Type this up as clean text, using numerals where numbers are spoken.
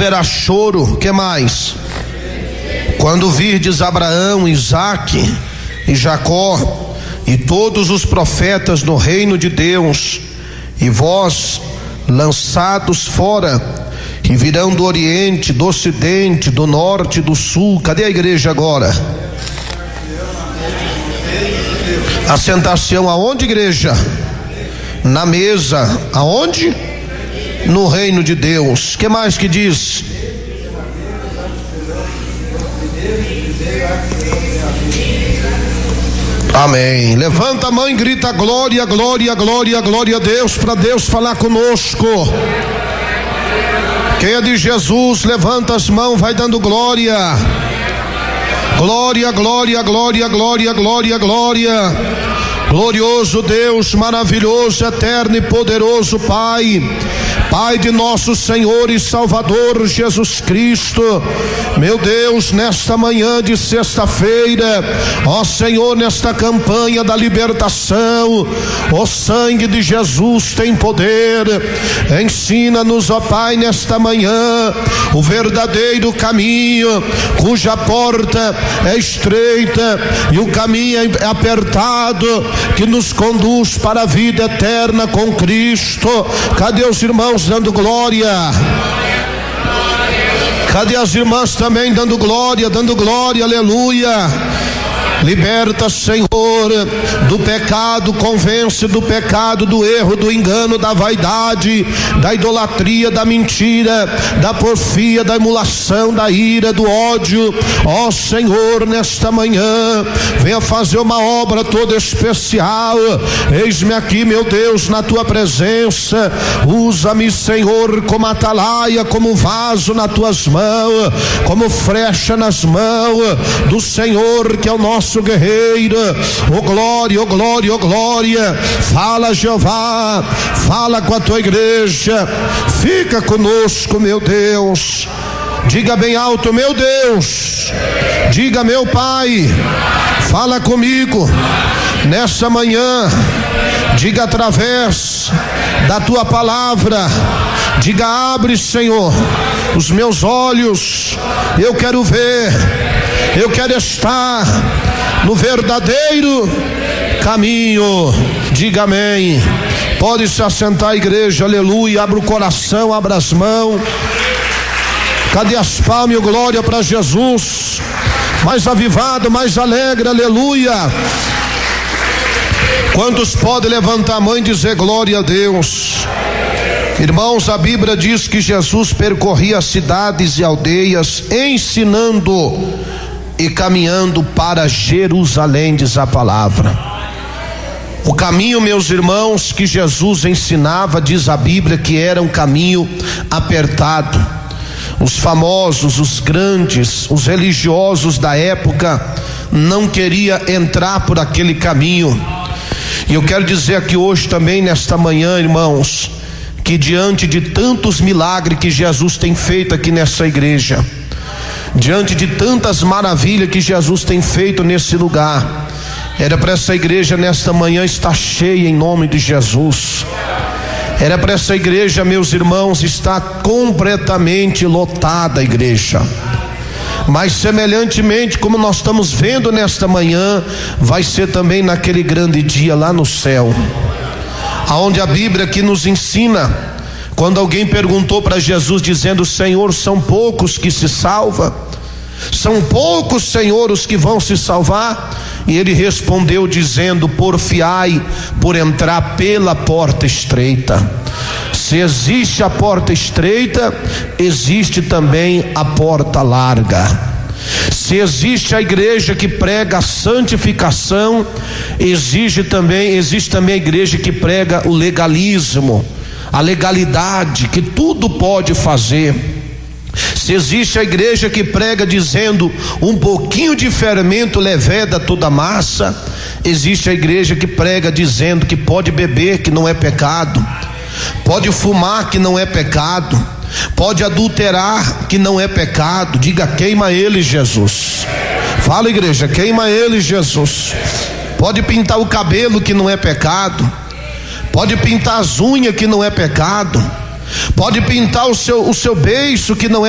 haverá choro. Que mais? Quando virdes Abraão, Isaque e Jacó e todos os profetas no reino de Deus, e vós lançados fora, e virão do oriente, do ocidente, do norte, do sul. Cadê a igreja agora? Assentar-se-ão aonde, igreja? Na mesa. Aonde? No reino de Deus. Que mais que diz? Amém. Levanta a mão e grita glória, glória, glória, glória a Deus, para Deus falar conosco. Quem é de Jesus, levanta as mãos, vai dando glória. Glória, glória, glória, glória, glória, glória. Glorioso Deus, maravilhoso, eterno e poderoso Pai, Pai de nosso Senhor e Salvador Jesus Cristo, meu Deus, nesta manhã de sexta-feira, ó Senhor, nesta campanha da libertação, o sangue de Jesus tem poder. Ensina-nos, ó Pai, nesta manhã, o verdadeiro caminho, cuja porta é estreita e o caminho é apertado, que nos conduz para a vida eterna com Cristo. Cadê os irmãos dando glória? Cadê as irmãs também dando glória, aleluia? Liberta, Senhor, do pecado, convence do pecado, do erro, do engano, da vaidade, da idolatria, da mentira, da porfia, da emulação, da ira, do ódio. Ó Senhor, nesta manhã, venha fazer uma obra toda especial. Eis-me aqui, meu Deus, na tua presença. Usa-me, Senhor, como atalaia, como vaso nas tuas mãos, como flecha nas mãos do Senhor, que é o nosso guerreiro. Oh glória, oh glória, oh glória. Fala, Jeová, fala com a tua igreja, fica conosco, meu Deus. Diga bem alto, meu Deus. Diga, meu Pai, fala comigo nessa manhã. Diga através da tua palavra. Diga, abre, Senhor, os meus olhos, eu quero ver, eu quero estar no verdadeiro caminho. Diga amém. Pode se assentar, igreja, aleluia. Abra o coração, abra as mãos. Cadê as palmas e glória para Jesus? Mais avivado, mais alegre, aleluia. Quantos podem levantar a mão e dizer glória a Deus? Irmãos, a Bíblia diz que Jesus percorria cidades e aldeias, ensinando e caminhando para Jerusalém, diz a palavra. O caminho, meus irmãos, que Jesus ensinava, diz a Bíblia, que era um caminho apertado. Os famosos, os grandes, os religiosos da época não queriam entrar por aquele caminho. E eu quero dizer aqui hoje também, nesta manhã, irmãos, que diante de tantos milagres que Jesus tem feito aqui nessa igreja, diante de tantas maravilhas que Jesus tem feito nesse lugar, era para essa igreja nesta manhã estar cheia em nome de Jesus. Era para essa igreja, meus irmãos, estar completamente lotada, a igreja. Mas semelhantemente como nós estamos vendo nesta manhã, vai ser também naquele grande dia lá no céu, aonde a Bíblia aqui nos ensina, quando alguém perguntou para Jesus dizendo: Senhor, são poucos que se salvam? São poucos, Senhor, os que vão se salvar? E ele respondeu dizendo: porfiai por entrar pela porta estreita. Se existe a porta estreita, existe também a porta larga. Se existe a igreja que prega a santificação, existe também a igreja que prega o legalismo, a legalidade, que tudo pode fazer. Se existe a igreja que prega dizendo um pouquinho de fermento leveda toda a massa, existe a igreja que prega dizendo que pode beber, que não é pecado, pode fumar, que não é pecado, pode adulterar, que não é pecado. Diga: queima ele, Jesus. Fala, igreja, queima ele, Jesus. Pode pintar o cabelo, que não é pecado, pode pintar as unhas, que não é pecado, pode pintar o seu beiço, que não é